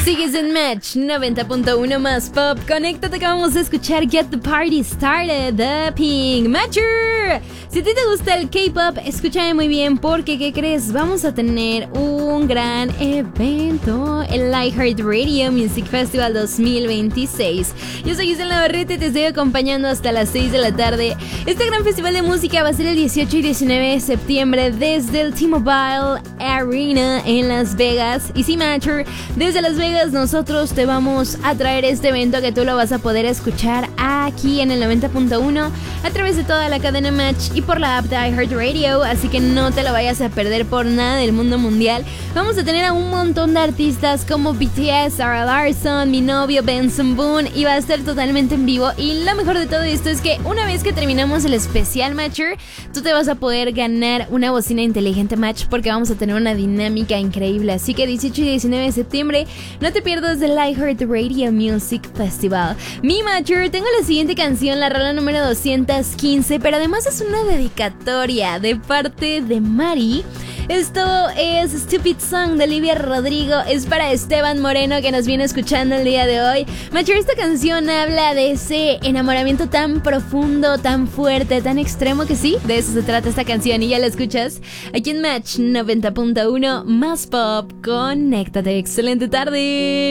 Sigues en Match 90.1 más pop. Conéctate que vamos a escuchar Get the Party Started, The Pink Matcher. Si a ti te gusta el K-pop, escúchame muy bien porque, ¿qué crees? Vamos a tener un gran evento, el iHeartRadio Music Festival 2026. Yo soy Gisela Navarrete y te estoy acompañando hasta las 6 de la tarde. Este gran festival de música va a ser el 18 y 19 de septiembre desde el T-Mobile Arena en Las Vegas. Y sí, Matcher, desde Las Vegas nosotros te vamos a traer este evento que tú lo vas a poder escuchar aquí en el 90.1 a través de toda la cadena Match y por la app de iHeartRadio, así que no te lo vayas a perder por nada del mundo mundial. Vamos a tener a un montón de artistas como BTS, Sarah Larson, mi novio Benson Boone, y va a estar totalmente en vivo. Y lo mejor de todo esto es que una vez que terminamos el especial Matcher, tú te vas a poder ganar una bocina inteligente Match porque vamos a tener una dinámica increíble. Así que 18 y 19 de septiembre, no te pierdas del iHeartRadio Music Festival. Mi Matcher, tengo la siguiente canción, la rola número 215, pero además es una dedicatoria de parte de Mari. Esto es Stupid Song de Olivia Rodrigo. Es para Esteban Moreno que nos viene escuchando el día de hoy. Matcher, esta canción habla de ese enamoramiento tan profundo, tan fuerte, tan extremo, que sí, de eso se trata esta canción y ya la escuchas aquí en Match 90.1 más pop. Conéctate, excelente tarde.